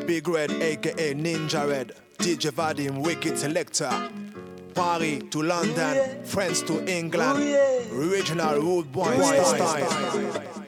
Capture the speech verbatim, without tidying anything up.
Big Red, aka Ninja Red, D J Vadim, Wicked Selector. Paris to London, friends to England, original rude boy style.